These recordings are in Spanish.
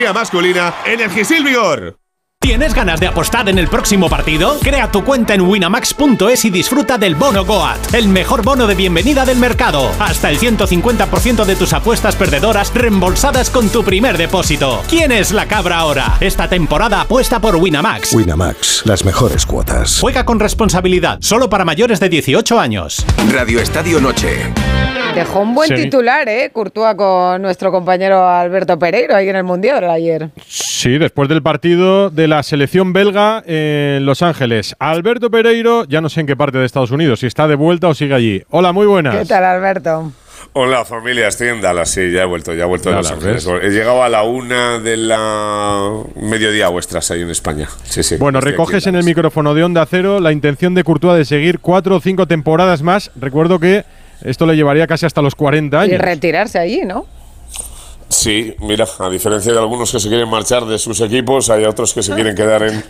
masculina, Energisil Vigor. ¿Tienes ganas de apostar en el próximo partido? Crea tu cuenta en winamax.es y disfruta del bono Goat, el mejor bono de bienvenida del mercado. Hasta el 150% de tus apuestas perdedoras reembolsadas con tu primer depósito. ¿Quién es la cabra ahora? Esta temporada apuesta por Winamax. Winamax, las mejores cuotas. Juega con responsabilidad, solo para mayores de 18 años. Radio Estadio Noche. Dejó un buen titular, Courtois, con nuestro compañero Alberto Pereiro ahí en el Mundial ayer. Sí, después del partido de la selección belga en Los Ángeles. Alberto Pereiro, ya no sé en qué parte de Estados Unidos, si está de vuelta o sigue allí. Hola, muy buenas. ¿Qué tal, Alberto? Hola, familia, estoy en Dallas, sí, ya he vuelto de Los Ángeles. He llegado a la 1 de la mediodía vuestras ahí en España. Sí. Bueno, recoges en el micrófono de Onda Cero la intención de Courtois de seguir 4 o 5 temporadas más. Recuerdo que esto le llevaría casi hasta los 40 años. Y retirarse allí, ¿no? Sí, mira, a diferencia de algunos que se quieren marchar de sus equipos, hay otros que se quieren quedar en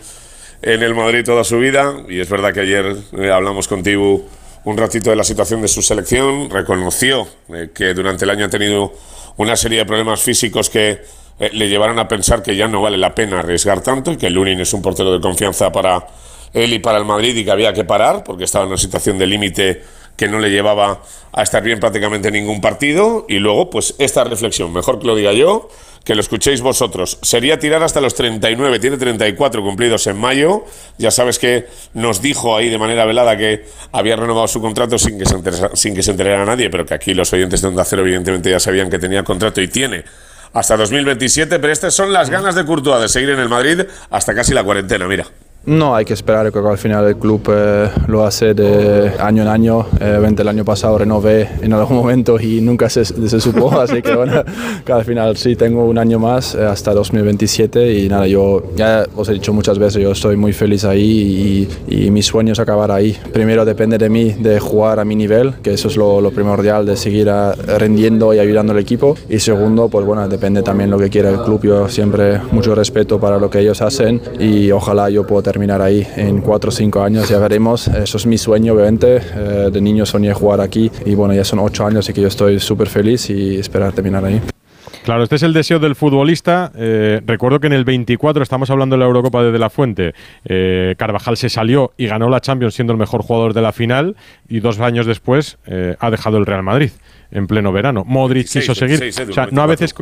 el Madrid toda su vida. Y es verdad que ayer hablamos contigo un ratito de la situación de su selección. Reconoció que durante el año ha tenido una serie de problemas físicos que le llevaron a pensar que ya no vale la pena arriesgar tanto y que Lunin es un portero de confianza para él y para el Madrid y que había que parar porque estaba en una situación de límite que no le llevaba a estar bien prácticamente en ningún partido. Y luego, pues esta reflexión, mejor que lo diga yo, que lo escuchéis vosotros. Sería tirar hasta los 39, tiene 34 cumplidos en mayo. Ya sabes que nos dijo ahí de manera velada que había renovado su contrato sin que se enterara nadie, pero que aquí los oyentes de Onda Cero evidentemente ya sabían que tenía contrato y tiene hasta 2027, pero estas son las ganas de Courtois de seguir en el Madrid hasta casi la cuarentena, mira. No, hay que esperar, creo que al final el club lo hace de año en año. El año pasado renové en algún momento y nunca se supo, así que bueno, que al final sí tengo un año más hasta 2027 y nada, yo ya os he dicho muchas veces, yo estoy muy feliz ahí y mi sueño es acabar ahí. Primero depende de mí, de jugar a mi nivel, que eso es lo primordial, de seguir rindiendo y ayudando al equipo. Y segundo, pues bueno, depende también lo que quiera el club. Yo siempre mucho respeto para lo que ellos hacen y ojalá yo pueda terminar ahí en 4 o 5 años, ya veremos. Eso es mi sueño, obviamente. De niño soñé jugar aquí y bueno, ya son 8 años y que yo estoy súper feliz y esperar terminar ahí. Claro, este es el deseo del futbolista. Recuerdo que en el 24, estamos hablando de la Eurocopa de La Fuente, Carvajal se salió y ganó la Champions siendo el mejor jugador de la final y 2 años después ha dejado el Real Madrid en pleno verano. Modric quiso seguir. O sea, no a veces...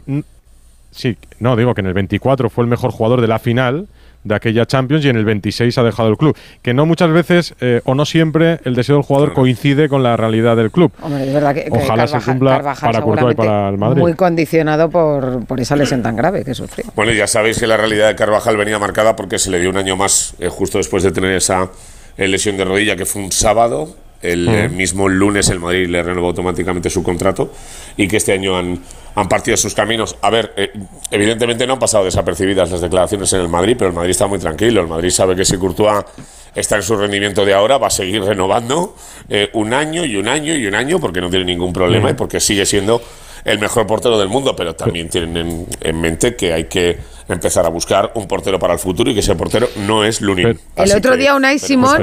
Sí, no, digo que en el 24 fue el mejor jugador de la final de aquella Champions y en el 26 ha dejado el club. Que no muchas veces o no siempre el deseo del jugador coincide con la realidad del club. Hombre, es verdad que ojalá se cumpla para Courtois y para el Madrid. Muy condicionado por esa lesión tan grave que sufrió. Bueno, ya sabéis que la realidad de Carvajal venía marcada porque se le dio un año más justo después de tener esa lesión de rodilla que fue un sábado. El mismo lunes el Madrid le renovó automáticamente su contrato y que este año han partido sus caminos. A ver, evidentemente no han pasado desapercibidas las declaraciones en el Madrid, pero el Madrid está muy tranquilo. El Madrid sabe que si Courtois está en su rendimiento de ahora va a seguir renovando un año y un año y un año porque no tiene ningún problema y porque sigue siendo el mejor portero del mundo, pero también tienen en mente que hay que empezar a buscar un portero para el futuro y que ese portero no es Lunin. El otro día Unai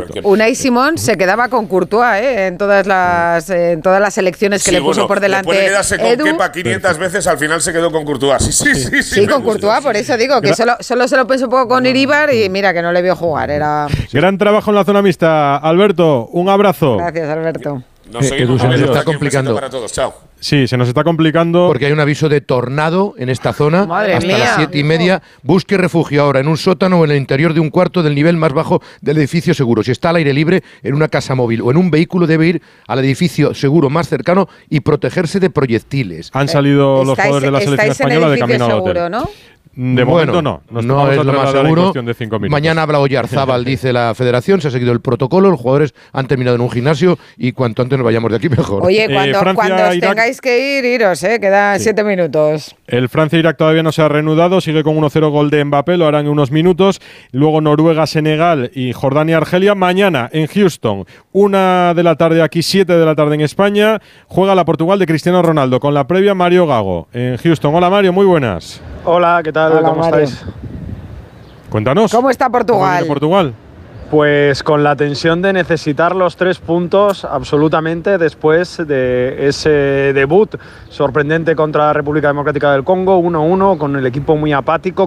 Simón se quedaba con Courtois en todas las elecciones que le puso por delante. Después de quedarse con Kepa 500 veces, al final se quedó con Courtois. Sí, con Courtois, por eso digo que solo se lo pensó un poco con Iríbar y mira que no le vio jugar. Gran trabajo en la zona mixta, Alberto. Un abrazo. Gracias, Alberto. Se nos está complicando. Para todos. Chao. Sí, se nos está complicando. Porque hay un aviso de tornado en esta zona. Madre hasta mía, las 7:30. Busque refugio ahora en un sótano o en el interior de un cuarto del nivel más bajo del edificio seguro. Si está al aire libre, en una casa móvil o en un vehículo, debe ir al edificio seguro más cercano y protegerse de proyectiles. Han salido los jugadores de la selección española de camino al hotel. ¿No? De momento no. No es lo más seguro. Mañana habla Oyarzábal, dice la federación. Se ha seguido el protocolo. Los jugadores han terminado en un gimnasio y cuanto antes nos vayamos de aquí mejor. Oye, cuando os tengáis que ir, iros, quedan 7 minutos. El Francia-Irak todavía no se ha reanudado. Sigue con 1-0 gol de Mbappé. Lo harán en unos minutos. Luego Noruega-Senegal y Jordania-Argelia. Mañana en Houston, 1 de la tarde aquí, 7 de la tarde en España. Juega la Portugal de Cristiano Ronaldo. Con la previa Mario Gago en Houston. Hola Mario, muy buenas. Hola, ¿qué tal? Hola, ¿Cómo Mario. estáis? Cuéntanos. ¿Cómo está Portugal? ¿Cómo viene Portugal? Pues con la tensión de necesitar los 3 puntos absolutamente después de ese debut sorprendente contra la República Democrática del Congo, 1-1, con el equipo muy apático,